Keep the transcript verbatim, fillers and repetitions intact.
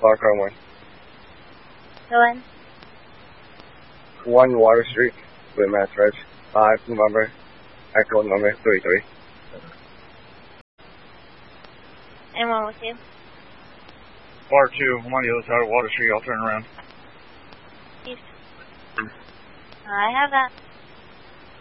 Clark on one. Go in. one Water Street, with Mass Reg. five November, Echo number thirty-three. Anyone with you? Bar two, I'm on the other side of Water Street, I'll turn around. East. I have that.